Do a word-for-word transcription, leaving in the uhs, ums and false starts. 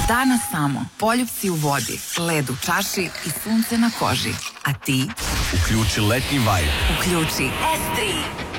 Danas samo poljupci u vodi, led u čaši i sunce na koži. A ti? Uključi letnji vibe. Uključi S tri.